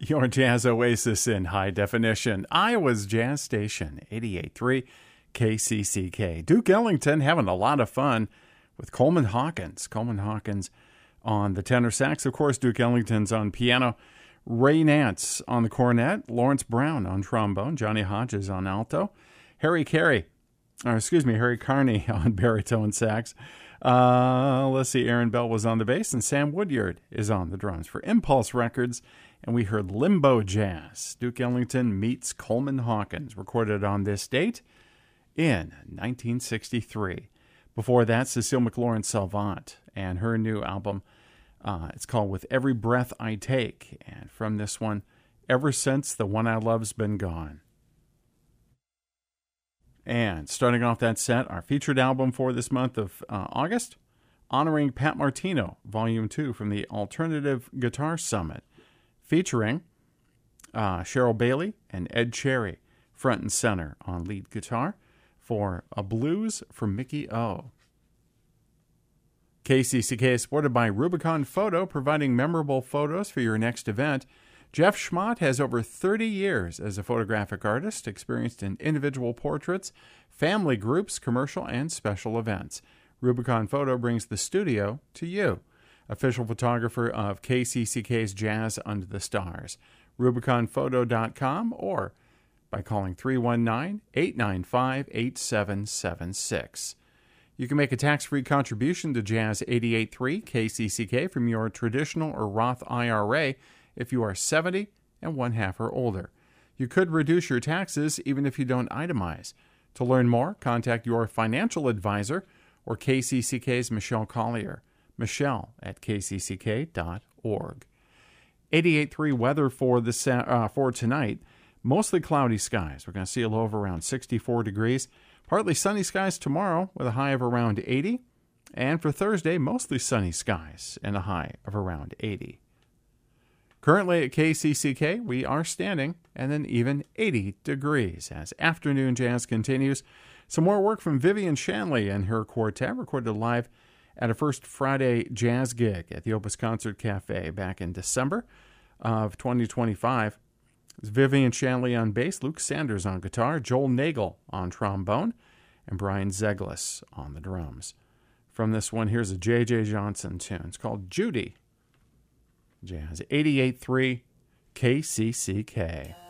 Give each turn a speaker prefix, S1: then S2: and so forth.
S1: Your jazz oasis in high definition. Iowa's Jazz Station, 88.3 KCCK. Duke Ellington having a lot of fun with Coleman Hawkins. Coleman Hawkins on the tenor sax. Of course, Duke Ellington's on piano. Ray Nance on the cornet. Lawrence Brown on trombone. Johnny Hodges on alto. Harry Carney on baritone sax. Let's see, Aaron Bell was on the bass, and Sam Woodyard is on the drums for Impulse Records. And we heard Limbo Jazz. Duke Ellington meets Coleman Hawkins, recorded on this date in 1963. Before that, Cecile McLaurin-Salvant and her new album. It's called With Every Breath I Take. And from this one, Ever Since the One I Love's Been Gone. And starting off that set, our featured album for this month of August, honoring Pat Martino, Volume 2 from the Alternative Guitar Summit, featuring Cheryl Bailey and Ed Cherry, front and center on lead guitar, for A Blues for Mickey O. KCCK is supported by Rubicon Photo, providing memorable photos for your next event. Jeff Schmott has over 30 years as a photographic artist, experienced in individual portraits, family groups, commercial, and special events. Rubicon Photo brings the studio to you. Official photographer of KCCK's Jazz Under the Stars. RubiconPhoto.com or by calling 319-895-8776. You can make a tax-free contribution to Jazz 88.3 KCCK from your traditional or Roth IRA if you are 70 and one-half or older. You could reduce your taxes even if you don't itemize. To learn more, contact your financial advisor or KCCK's Michelle Collier. Michelle at kcck.org. 88.3 weather for tonight. Mostly cloudy skies. We're going to see a low of around 64 degrees. Partly sunny skies tomorrow with a high of around 80. And for Thursday, mostly sunny skies and a high of around 80. Currently at KCCK, we are standing at an even 80 degrees as afternoon jazz continues. Some more work from Vivian Shanley and her quartet, recorded live at a First Friday jazz gig at the Opus Concert Cafe back in December of 2025. It's Vivian Shanley on bass, Luke Sanders on guitar, Joel Nagel on trombone, and Brian Zeglis on the drums. From this one, here's a J.J. Johnson tune. It's called Judy. Jazz 88.3 KCCK.